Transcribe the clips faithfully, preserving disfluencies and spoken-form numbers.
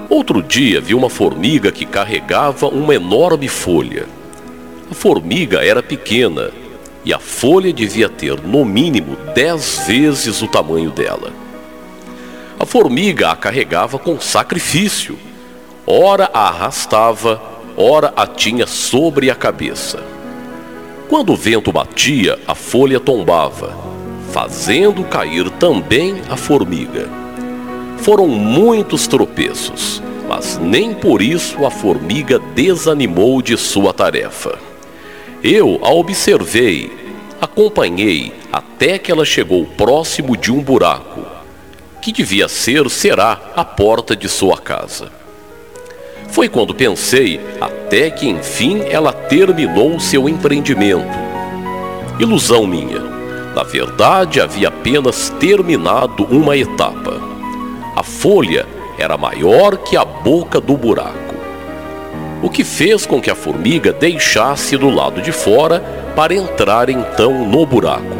Outro dia vi uma formiga que carregava uma enorme folha. A formiga era pequena e a folha devia ter no mínimo dez vezes o tamanho dela. A formiga a carregava com sacrifício. Ora a arrastava, ora a tinha sobre a cabeça. Quando o vento batia, a folha tombava, fazendo cair também a formiga. Foram muitos tropeços, mas nem por isso a formiga desanimou de sua tarefa. Eu a observei, acompanhei até que ela chegou próximo de um buraco, que devia ser, será, a porta de sua casa. Foi quando pensei, até que enfim ela terminou seu empreendimento. Ilusão minha. Na verdade, havia apenas terminado uma etapa. A folha era maior que a boca do buraco, o que fez com que a formiga deixasse do lado de fora para entrar então no buraco.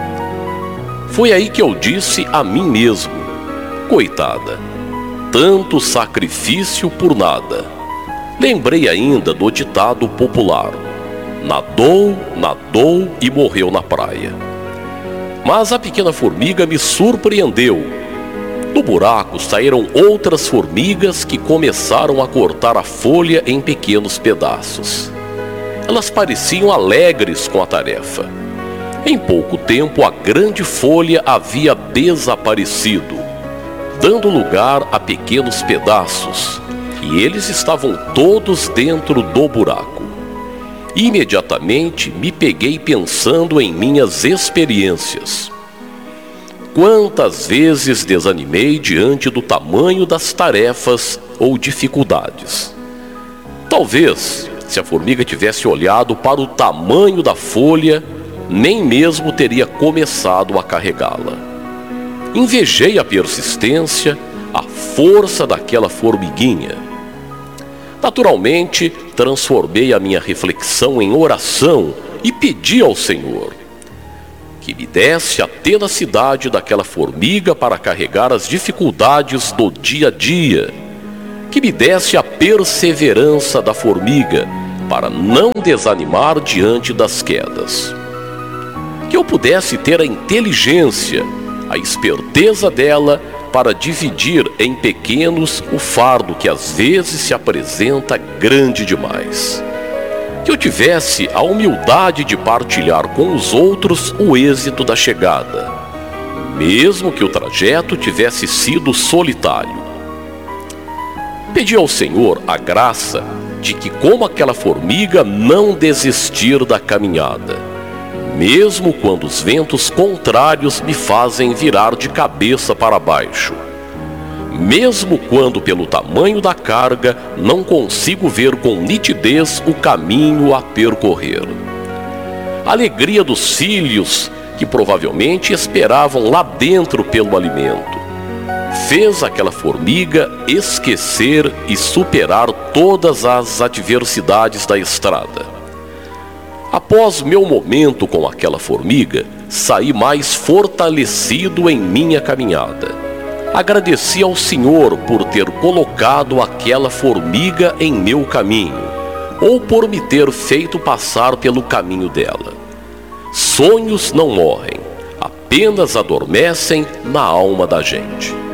Foi aí que eu disse a mim mesmo: coitada, tanto sacrifício por nada. Lembrei ainda do ditado popular: nadou, nadou e morreu na praia. Mas a pequena formiga me surpreendeu. Do buraco saíram outras formigas que começaram a cortar a folha em pequenos pedaços. Elas pareciam alegres com a tarefa. Em pouco tempo a grande folha havia desaparecido, dando lugar a pequenos pedaços, e eles estavam todos dentro do buraco. Imediatamente me peguei pensando em minhas experiências. Quantas vezes desanimei diante do tamanho das tarefas ou dificuldades. Talvez, se a formiga tivesse olhado para o tamanho da folha, nem mesmo teria começado a carregá-la. Invejei a persistência, a força daquela formiguinha. Naturalmente, transformei a minha reflexão em oração e pedi ao Senhor que me desse a tenacidade daquela formiga para carregar as dificuldades do dia a dia, que me desse a perseverança da formiga para não desanimar diante das quedas, que eu pudesse ter a inteligência, a esperteza dela para dividir em pequenos o fardo que às vezes se apresenta grande demais. Que eu tivesse a humildade de partilhar com os outros o êxito da chegada, mesmo que o trajeto tivesse sido solitário. Pedi ao Senhor a graça de que, como aquela formiga, não desistir da caminhada, mesmo quando os ventos contrários me fazem virar de cabeça para baixo. Mesmo quando, pelo tamanho da carga, não consigo ver com nitidez o caminho a percorrer. A alegria dos filhos, que provavelmente esperavam lá dentro pelo alimento, fez aquela formiga esquecer e superar todas as adversidades da estrada. Após meu momento com aquela formiga, saí mais fortalecido em minha caminhada. Agradeci ao Senhor por ter colocado aquela formiga em meu caminho, ou por me ter feito passar pelo caminho dela. Sonhos não morrem, apenas adormecem na alma da gente.